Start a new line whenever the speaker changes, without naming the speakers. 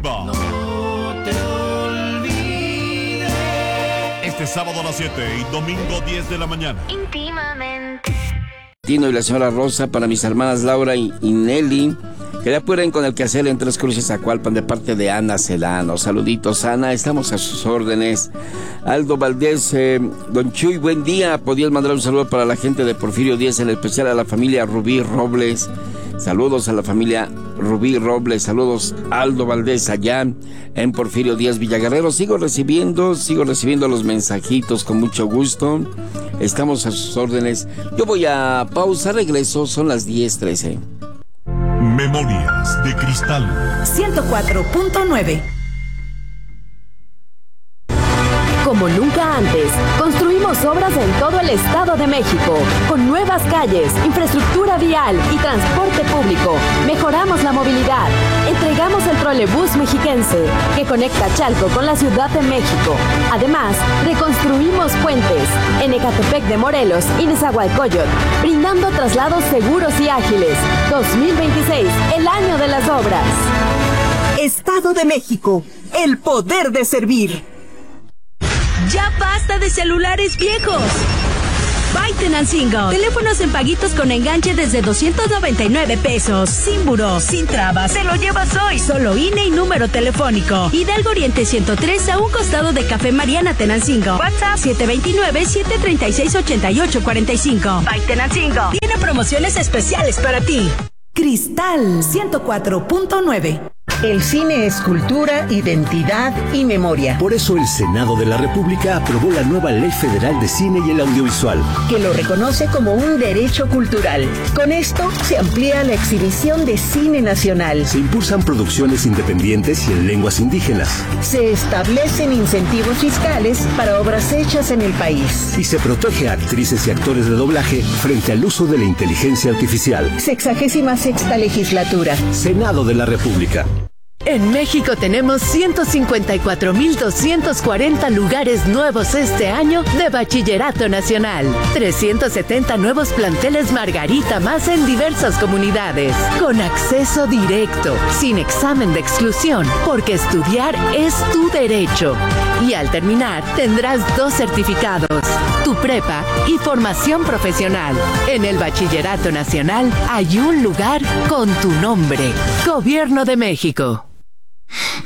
Viva.
No te olvides.
Este sábado a las 7 y domingo 10 de la mañana.
Íntimamente.
Tino y la señora Rosa, para mis hermanas Laura y Nelly, que le apuren con el quehacer en Tres Cruces, Zacualpan, de parte de Ana Celano. Saluditos, Ana, estamos a sus órdenes. Aldo Valdés, don Chuy, buen día. ¿Podías mandar un saludo para la gente de Porfirio Díaz, en especial a la familia Rubí Robles? Saludos a la familia Rubí Robles, saludos Aldo Valdés allá en Porfirio Díaz, Villaguerrero. Sigo recibiendo los mensajitos con mucho gusto. Estamos a sus órdenes. Yo voy a pausa, regreso, son las 10:13.
Memorias de Cristal
104.9.
Como nunca antes, construimos obras en todo el Estado de México, con nuevas calles, infraestructura vial y transporte público. Mejoramos la movilidad. Entregamos el trolebús mexiquense, que conecta Chalco con la Ciudad de México. Además, reconstruimos puentes en Ecatepec de Morelos y Nezahualcóyotl, brindando traslados seguros y ágiles. 2026, el año de las obras.
Estado de México, el poder de servir.
¡Ya basta de celulares viejos! By Tenancingo. Teléfonos en paguitos con enganche desde 299 pesos. Sin buró, sin trabas. Te lo llevas hoy. Solo INE y número telefónico. Hidalgo Oriente 103, a un costado de Café Mariana Tenancingo. WhatsApp 729-736-8845. By Tenancingo. Tiene promociones especiales para ti.
Cristal 104.9.
El cine es cultura, identidad y memoria.
Por eso el Senado de la República aprobó la nueva Ley Federal de Cine y el Audiovisual,
que lo reconoce como un derecho cultural. Con esto se amplía la exhibición de cine nacional.
Se impulsan producciones independientes y en lenguas indígenas.
Se establecen incentivos fiscales para obras hechas en el país.
Y se protege a actrices y actores de doblaje frente al uso de la inteligencia artificial.
66ª legislatura.
Senado de la República.
En México tenemos 154,240 lugares nuevos este año de Bachillerato Nacional. 370 nuevos planteles Margarita más en diversas comunidades. Con acceso directo, sin examen de exclusión, porque estudiar es tu derecho. Y al terminar, tendrás 2 certificados, tu prepa y formación profesional. En el Bachillerato Nacional hay un lugar con tu nombre. Gobierno de México.